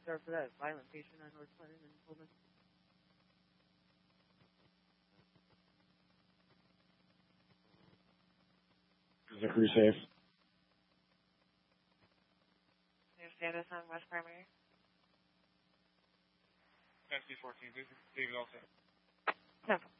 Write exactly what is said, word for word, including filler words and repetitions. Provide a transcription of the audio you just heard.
star for that violent patient on North Clinton and Pullman. Is the crew safe? Your status on West Primary? S D fourteen, David also. No.